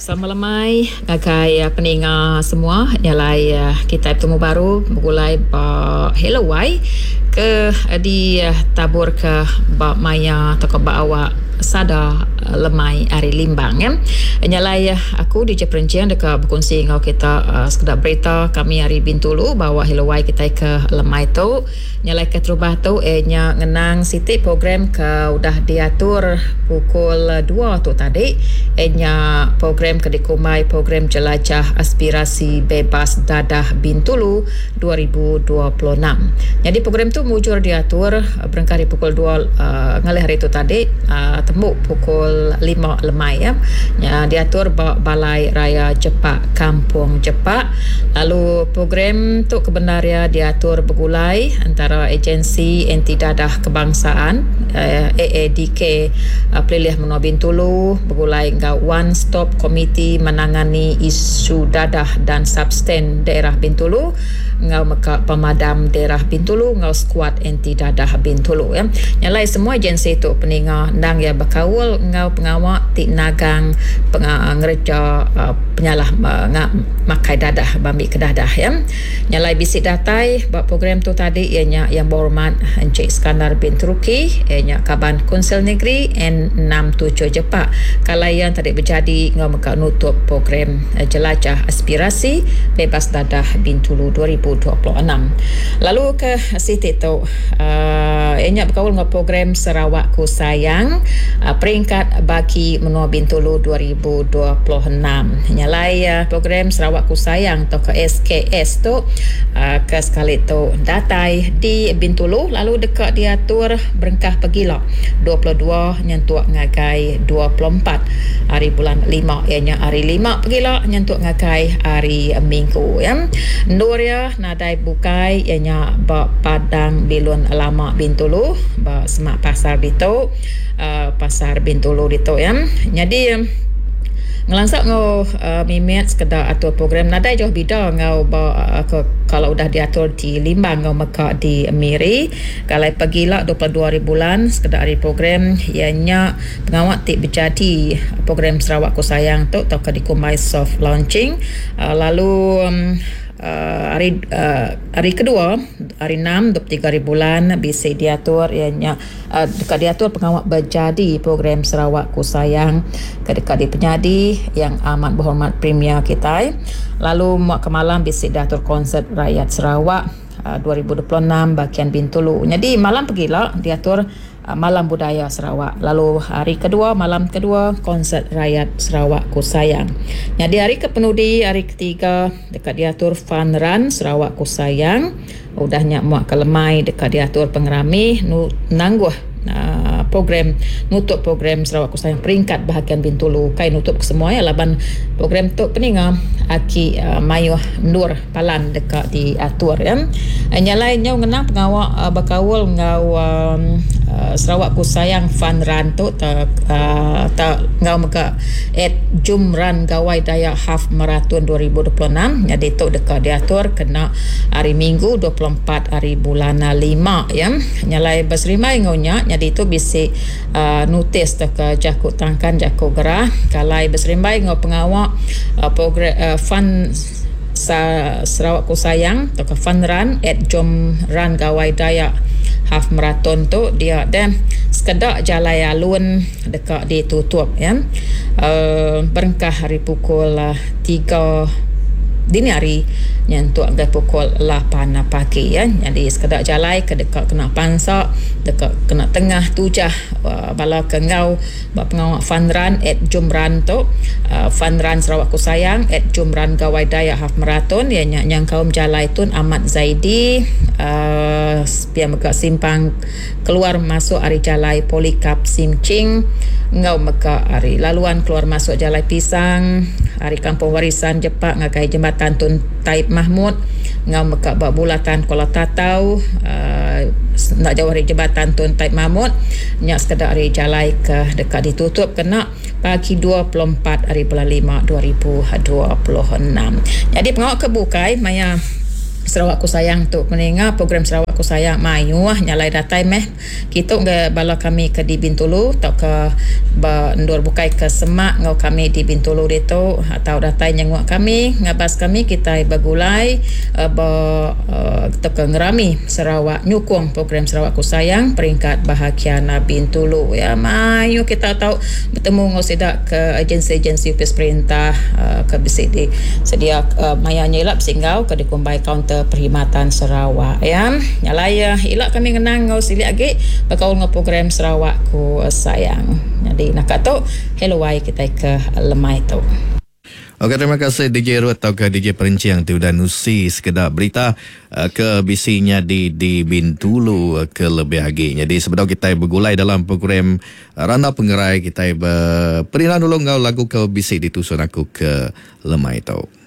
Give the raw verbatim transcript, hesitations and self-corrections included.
Selamat lemai ngagai uh, peninga semua nyalai uh, kita bertemu baru begulai ba hello wai ke uh, di uh, tabur ke ba maya atau ke ba awak sada uh, lemai ari limbang ya. Nyalai uh, aku di Jeperencian dekat berkongsi ngau kita uh, sekedar berita kami hari Bintulu bahawa hello wai kita ke lemai tu nyalai ke terubah tu eh nya ngenang siti program ke udah diatur pukul dua tu tadi eh nya program ke dikumai program jelajah aspirasi bebas dadah Bintulu dua ribu dua puluh enam. Jadi program tu mujur diatur berengkari pukul dua uh, ngalih hari tu tadi uh, tembuk pukul lima lemai ya. Ya diatur Balai Raya Jepak Kampung Jepak. Lalu program tu kebenaria diatur bergulai antara agensi anti dadah kebangsaan uh, A A D K uh, Pelilih Menua Bintulu bergulai ngau One Stop Komiti menangani isu dadah dan substan daerah Bintulu ngau meka pemadam daerah Bintulu ngau skuad anti dadah Bintulu ya. Nyalai semua agensi tu peninga ndang ya berkawal ngau pengawak ti nagang pengerja uh, penyalah uh, ngak makai dadah bambi kedadah ya. Nyalai bisik datai buat program tu tadi ianya yang berhormat Encik Iskandar bin Truki ianya Kaban Konsel Negeri N enam tujuh Jepak kalayan tadi berjadi ngau meka nutup program uh, jelajah aspirasi bebas dadah Bintulu dua ribu dua puluh enam. Lalu ke siti tu uh, ianya berkawal ngau program Sarawak Ku Sayang uh, peringkat bagi Menua Bintulu dua ribu dua puluh enam. Nyalai uh, program Sarawak Ku Sayang atau ke S K S tu uh, ke sekali tu datai di Bintulu lalu dekat diatur berengkah pegila dua puluh dua nyentuak ngagai dua puluh empat hari bulan lima ianya hari lima pegila nyentuak ngagai hari Minggu ya. Nuria nadai bukai ianya ba Padang Bilun Lama Bintulu ba semak pasar ditu uh, pasar Bintulu ditu ya. Jadi um, ngelangsak ngau uh, mimet sekedar atur program nadai jauh bida ngau ba, uh, ke, kalau udah diatur di Limbang ngau meka di Miri kalau pagilah dua puluh dua hari bulan sekedar hari program ianya pengawak tik berjadi program Sarawak Ku Sayang tu atau ke dikumai soft launching uh, lalu um, Uh, hari uh, hari kedua hari enam dua puluh tiga hari bulan bisa diatur ianya uh, dekat diatur pengawak berjadi program Sarawak Ku Sayang ke dekat di penyadi yang amat berhormat premier kita. Lalu mak ke malam bisa diatur konsert rakyat Sarawak uh, dua ribu dua puluh enam bagian Bintulu. Jadi malam pergilah diatur uh, malam budaya Sarawak. Lalu hari kedua malam kedua konsert rakyat Sarawak Ku Sayang. Jadi hari kepenudi hari ketiga dekat diatur fun run Sarawak Ku Sayang. Udahnya muak kelemai dekat diatur pengerami nu nangguh Uh, program nutup program Sarawak Ku Sayang peringkat bahagian Bintulu kai nutup ke semua ya laban program tu peninga aki uh, Mayuh Nur Palan dekat di atur ya. Uh, nyalai nyau ngenang pengawak uh, bakawul ngau um, uh, Sarawak Ku Sayang fun run tu ta uh, ta ngau meka at Jumran Gawai Daya Half Marathon dua ribu dua puluh enam. Jadi tu dekat diatur kena hari Minggu dua puluh empat hari bulan lima ya. Nyalai basrimai ngaunya jadi itu bisa uh, notis ke jakut tangkan jakut gerah kalai berserimbai ngau pengawak uh, program uh, fun sa, Sarawak Ku Sayang atau ke fun run at Jom Run Gawai Daya half marathon tu dia dan sekedar jalan alun dekat ditutup ya. Uh, berengkah hari pukul uh, tiga dini hari nyentuak ke pukul lapan pagi ya. Jadi sekedar jalan ke dekat kena pansak dekat kena tengah tujah uh, bala ke ngau buat pengawak fun run at Jumran tu uh, fun run Sarawak Ku Sayang at Jumran Gawai Daya half marathon dia yang kaum jalan itu Ahmad Zaidi uh, biar meka simpang keluar masuk hari jalan Polikap Simcing ngau meka hari laluan keluar masuk jalan Pisang hari Kampung Warisan Jepak ngagai jembatan Tun Taib Mahmud ngau meka bak bulatan Kuala Tatau uh, nak jauh dari jembatan Tun Taib Mahmud nyak sekedar hari jalan ke dekat ditutup kena pagi dua puluh empat hari bulan lima dua ribu dua puluh enam. Jadi pengawak kebukai maya Sarawak Ku Sayang tu meninga program Sarawak Ku Sarawak ku sayang mayu ah nyalai datai meh kita ke bala kami ke di Bintulu atau ke ndur bukai ke Semak ngau kami di Bintulu itu atau datai nyenguk kami ngabas kami kita bagulai uh, ba uh, ke ngerami Sarawak nyukung program Sarawak ku sayang peringkat bahagia na Bintulu ya mayu kita tahu bertemu ngau sedak ke agensi-agensi upis perintah uh, ke bisik di sedia uh, maya nyelap singgau ke dikumbai kaunter perkhidmatan Sarawak ya nyalai uh, ilak kami kenang ngau silik lagi bakal ngau program Sarawak ku uh, sayang jadi nak kata hello wai kita ke lemai tu. Okey, terima kasih D J Ruth atau ke D J Perinciang tu dan usi sekedar berita uh, ke bisinya di di Bintulu uh, ke lebih lagi. Jadi sebelum kita bergulai dalam program uh, Randa Pengerai kita berperindah dulu ngau lagu ke bisik ditusun aku ke lemai tau.